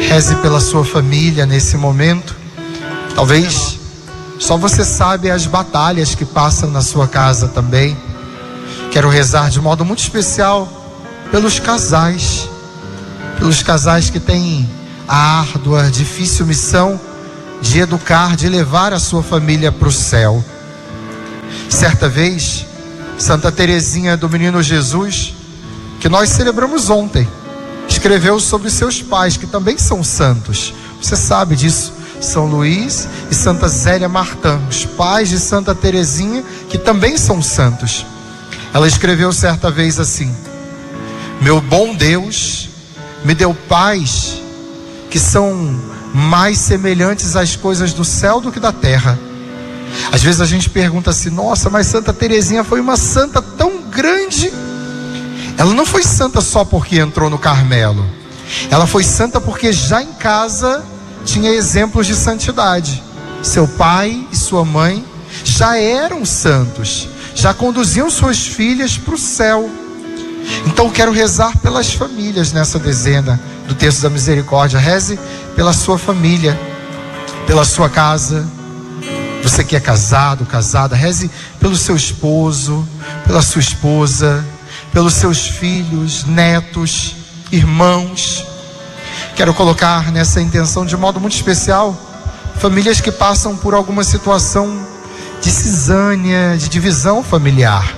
Reze pela sua família nesse momento. Talvez só você sabe as batalhas que passam na sua casa também. Quero rezar de modo muito especial pelos casais que têm a árdua, difícil missão de educar, de levar a sua família para o céu. Certa vez, Santa Teresinha do Menino Jesus, que nós celebramos ontem, escreveu sobre seus pais, que também são santos. Você sabe disso, São Luís e Santa Zélia Martã, os pais de Santa Teresinha, que também são santos. Ela escreveu certa vez assim: meu bom Deus me deu pais que são mais semelhantes às coisas do céu do que da terra. Às vezes a gente pergunta assim: nossa, mas Santa Teresinha foi uma santa tão grande. Ela não foi santa só porque entrou no Carmelo. Ela foi santa porque já em casa tinha exemplos de santidade. Seu pai e sua mãe já eram santos, já conduziam suas filhas para o céu. Então quero rezar pelas famílias nessa dezena do Terço da Misericórdia. Reze pela sua família, pela sua casa. Você que é casado, casada, reze pelo seu esposo, pela sua esposa, pelos seus filhos, netos, irmãos. Quero colocar nessa intenção de modo muito especial famílias que passam por alguma situação de cisânia, de divisão familiar.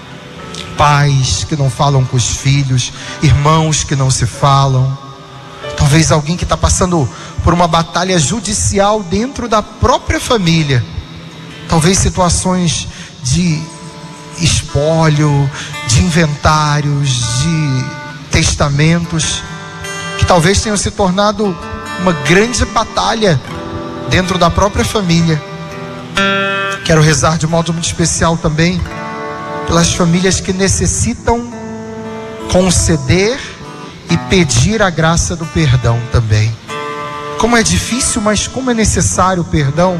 Pais que não falam com os filhos, irmãos que não se falam. Talvez alguém que está passando por uma batalha judicial dentro da própria família. Talvez situações de espólio, de inventários, de testamentos, que talvez tenham se tornado uma grande batalha dentro da própria família. Quero rezar de modo muito especial também pelas famílias que necessitam conceder e pedir a graça do perdão também. Como é difícil, mas como é necessário o perdão.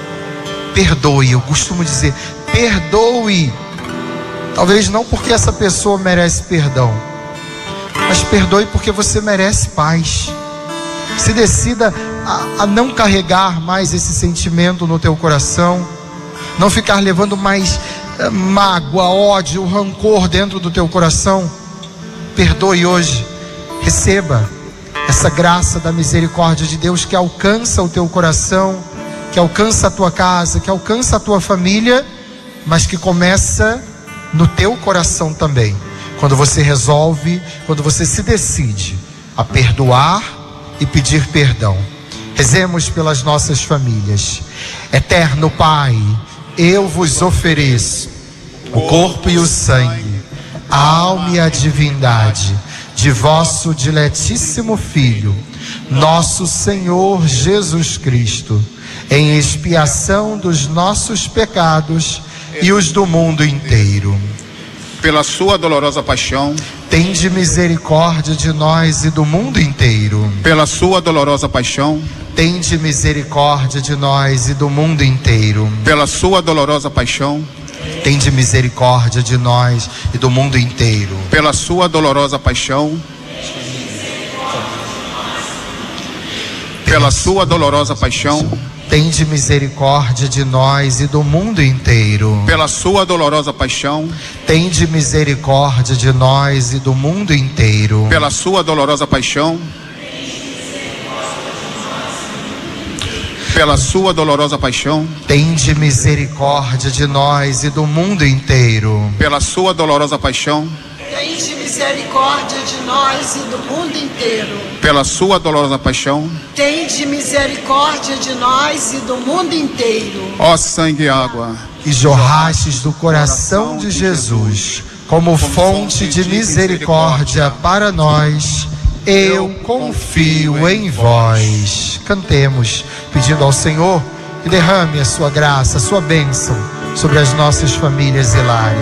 Perdoe, eu costumo dizer, perdoe. Talvez não porque essa pessoa merece perdão, mas perdoe porque você merece paz. Se decida a não carregar mais esse sentimento no teu coração, não ficar levando mais mágoa, ódio, rancor dentro do teu coração. Perdoe hoje. Receba essa graça da misericórdia de Deus que alcança o teu coração, que alcança a tua casa, que alcança a tua família, mas que começa no teu coração também. Quando você resolve, quando você se decide a perdoar e pedir perdão. Rezemos pelas nossas famílias. Eterno Pai, eu vos ofereço o corpo e o sangue, a alma e a divindade de vosso diletíssimo Filho, nosso Senhor Jesus Cristo, em expiação dos nossos pecados e os do mundo inteiro. Pela sua dolorosa paixão, tende misericórdia de nós e do mundo inteiro. Pela sua dolorosa paixão, tende misericórdia de nós e do mundo inteiro. Pela sua dolorosa paixão, tende misericórdia de nós e do mundo inteiro. Pela sua dolorosa paixão, pela sua dolorosa paixão, tende misericórdia de nós e do mundo inteiro. Pela sua dolorosa paixão, tende misericórdia de nós e do mundo inteiro. Pela sua dolorosa paixão, pela sua dolorosa paixão, tende misericórdia de nós e do mundo inteiro. Pela sua dolorosa paixão, tende misericórdia de nós e do mundo inteiro. Pela sua dolorosa paixão, tende misericórdia de nós e do mundo inteiro. Ó sangue e água, que jorrastes do coração de Jesus como fonte de misericórdia para nós, eu confio em vós. Cantemos, pedindo ao Senhor que derrame a sua graça, a sua bênção sobre as nossas famílias e lares.